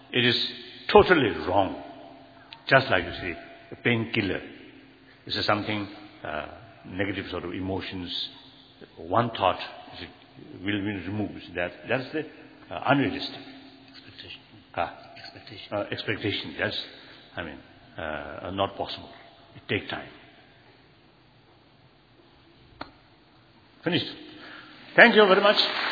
It is totally wrong. Just like you say, a painkiller is something, negative sort of emotions. One thought will be removed. That's the unrealistic Expectation. expectation. That's, not possible. It takes time. Finished. Thank you very much.